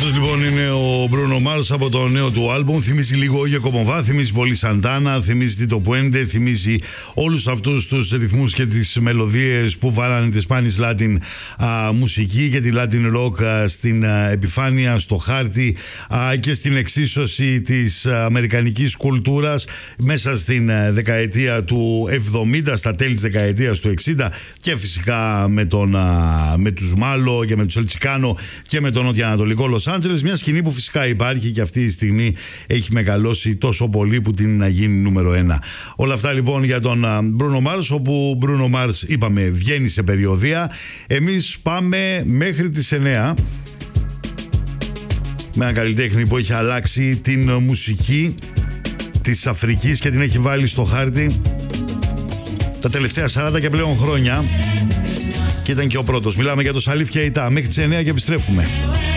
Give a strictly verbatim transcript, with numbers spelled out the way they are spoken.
Αυτός λοιπόν είναι ο Bruno Mars από το νέο του άλμπουμ. Θυμίζει λίγο Όγιο Κομοβά, θυμίζει πολύ Σαντάνα, θυμίζει Τίτο Πουέντε, θυμίζει όλους αυτούς τους ρυθμούς και τις μελωδίες που βάλανε τη Spanish Latin α, μουσική και τη Latin Rock α, στην α, επιφάνεια, στο χάρτη α, και στην εξίσωση της α, αμερικανικής κουλτούρας μέσα στην α, δεκαετία του εβδομήντα, στα τέλη της δεκαετίας του εξήντα και φυσικά με, τον, α, με τους Μάλο και με τους Ελτσικάνο και με τον νοτιοανατολικό Λος Άντζελες, μια σκηνή που φυσικά υπάρχει και αυτή τη στιγμή έχει μεγαλώσει τόσο πολύ που την να γίνει νούμερο ένα. Όλα αυτά λοιπόν για τον Bruno Mars, όπου Bruno Mars είπαμε βγαίνει σε περιοδεία. Εμείς πάμε μέχρι τις εννιά με ένα καλλιτέχνη που έχει αλλάξει την μουσική της Αφρικής και την έχει βάλει στο χάρτη τα τελευταία σαράντα και πλέον χρόνια και ήταν και ο πρώτος. Μιλάμε για το Σαλίφ Κεϊτά. Μέχρι τις εννιά και επιστρέφουμε.